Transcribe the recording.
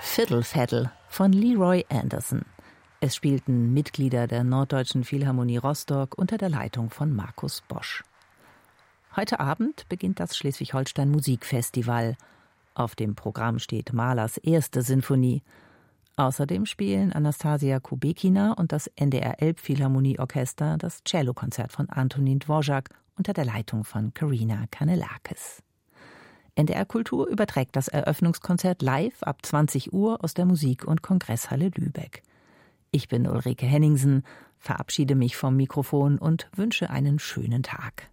Fiddle Faddle von Leroy Anderson. Es spielten Mitglieder der Norddeutschen Philharmonie Rostock unter der Leitung von Markus Bosch. Heute Abend beginnt das Schleswig-Holstein Musikfestival. Auf dem Programm steht Mahlers erste Sinfonie. Außerdem spielen Anastasia Kubekina und das NDR Elbphilharmonieorchester das Cellokonzert von Antonin Dvorak unter der Leitung von Karina Kanellakis. NDR Kultur überträgt das Eröffnungskonzert live ab 20 Uhr aus der Musik- und Kongresshalle Lübeck. Ich bin Ulrike Henningsen, verabschiede mich vom Mikrofon und wünsche einen schönen Tag.